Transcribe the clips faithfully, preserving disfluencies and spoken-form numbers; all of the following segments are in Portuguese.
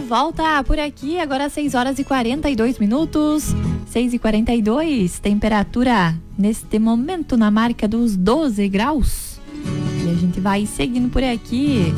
volta por aqui, agora seis horas e quarenta e dois minutos, seis e quarenta e dois, temperatura neste momento na marca dos doze graus. E a gente vai seguindo por aqui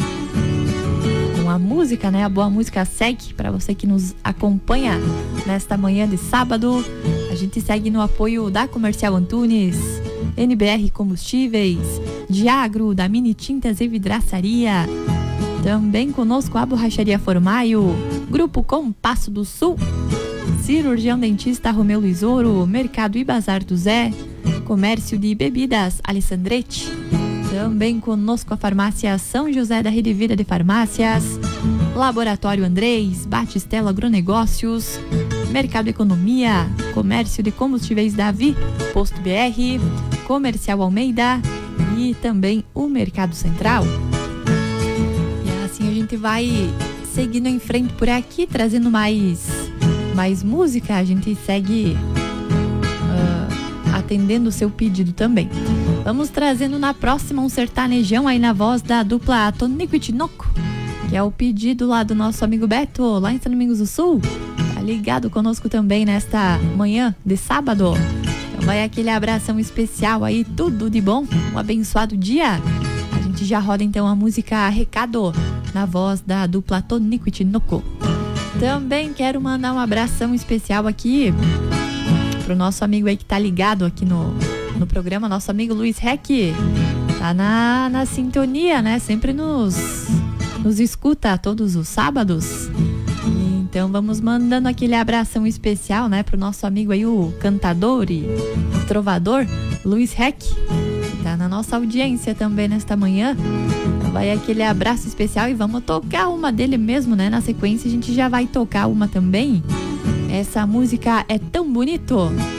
com a música, né? A boa música segue para você que nos acompanha nesta manhã de sábado. A gente segue no apoio da Comercial Antunes, N B R Combustíveis, Diagro, da Mini Tintas e Vidraçaria. Também conosco a Borracharia Formaio, Grupo Compasso do Sul, Cirurgião Dentista Romeu Luizoro, Mercado e Bazar do Zé, Comércio de Bebidas Alessandretti. Também conosco a Farmácia São José da Rede Vida de Farmácias, Laboratório Andrés, Batistelo Agronegócios, Mercado Economia, Comércio de Combustíveis Davi, Posto B R, Comercial Almeida e também o Mercado Central. E assim a gente vai seguindo em frente por aqui, trazendo mais, mais música. A gente segue uh, atendendo o seu pedido também. Vamos trazendo na próxima um sertanejão aí na voz da dupla Tonico e Tinoco, que é o pedido lá do nosso amigo Beto, lá em São Domingos do Sul. Tá ligado conosco também nesta manhã de sábado. Então vai aquele abração especial aí, tudo de bom, um abençoado dia. A gente já roda então a música Recado na voz da dupla Tonico e Tinoco. Também quero mandar um abração especial aqui pro nosso amigo aí que tá ligado aqui no, no programa, nosso amigo Luiz Reck. Tá na, na sintonia, né? Sempre nos, nos escuta todos os sábados. Então vamos mandando aquele abração especial, né, pro nosso amigo aí, o cantador e o trovador Luiz Reck, que tá na nossa audiência também nesta manhã. Então vai aquele abraço especial e vamos tocar uma dele mesmo, né? Na sequência a gente já vai tocar uma também. Essa música é tão bonito.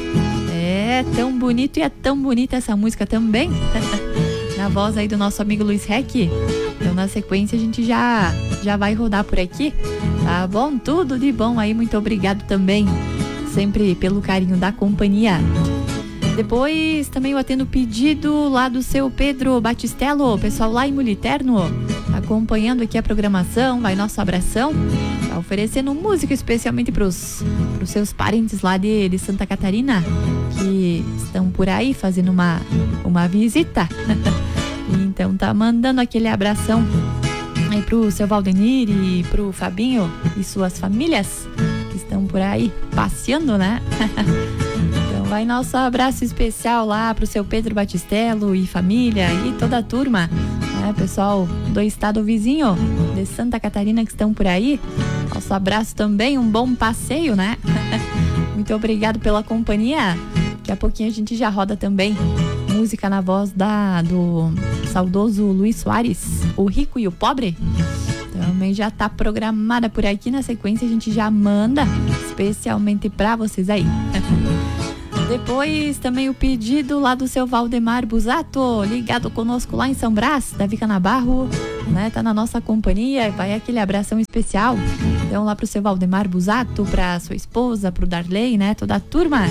É tão bonito e é tão bonita essa música também. Na voz aí do nosso amigo Luiz Reck. Então na sequência a gente já, já vai rodar por aqui. Tá bom? Tudo de bom aí, muito obrigado também, sempre pelo carinho da companhia. Depois também eu atendo o pedido lá do seu Pedro Batistello, pessoal lá em Muliterno, acompanhando aqui a programação, vai nosso abração, tá oferecendo música especialmente pros, pros seus parentes lá de, de Santa Catarina, que estão por aí fazendo uma, uma visita. Então tá mandando aquele abração aí pro seu Valdenir e pro Fabinho e suas famílias que estão por aí passeando, né? Então vai nosso abraço especial lá pro seu Pedro Batistello e família e toda a turma, né? Pessoal do estado vizinho de Santa Catarina que estão por aí. Nosso abraço também, um bom passeio, né? Muito obrigado pela companhia. Daqui a pouquinho a gente já roda também música na voz da, do saudoso Luiz Soares, o Rico e o Pobre. Também já tá programada por aqui. Na sequência a gente já manda especialmente pra vocês aí. Depois também o pedido lá do seu Valdemar Busato, ligado conosco lá em São Brás, Davi Canabarro, né? Tá na nossa companhia, vai aquele abração especial. Então lá pro seu Valdemar Busato, pra sua esposa, pro Darley, né? Toda a turma.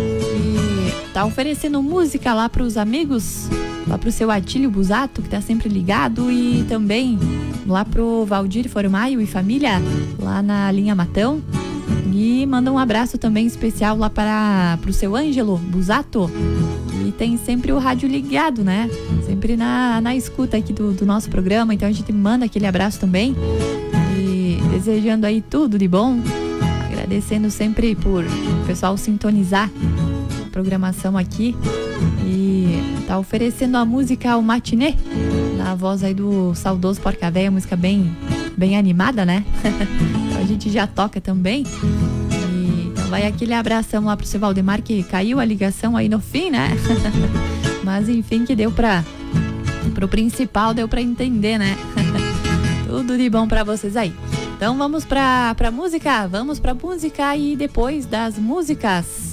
Tá oferecendo música lá pros amigos, lá pro seu Atílio Busato, que tá sempre ligado, e também lá pro Valdir Formaio e família, lá na linha Matão. E manda um abraço também especial lá para pro seu Ângelo Busato, e tem sempre o rádio ligado, né? Sempre na, na escuta aqui do, do nosso programa, então a gente manda aquele abraço também. E desejando aí tudo de bom, agradecendo sempre por o pessoal sintonizar programação aqui e tá oferecendo a música O Matinê na voz aí do saudoso Porca Véia, música bem, bem animada, né? Então a gente já toca também. E então vai aquele abração lá pro seu Valdemar, que caiu a ligação aí no fim, né? Mas enfim, que deu pra pro principal, deu pra entender, né? Tudo de bom pra vocês aí. Então vamos pra, pra música, vamos pra música e depois das músicas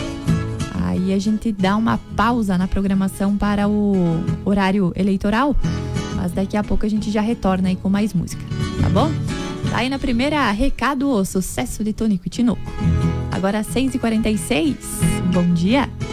aí a gente dá uma pausa na programação para o horário eleitoral, mas daqui a pouco a gente já retorna aí com mais música, tá bom? Tá aí na primeira, Recado, o sucesso de Tonico e Tinoco. Agora seis e quarenta e seis, bom dia!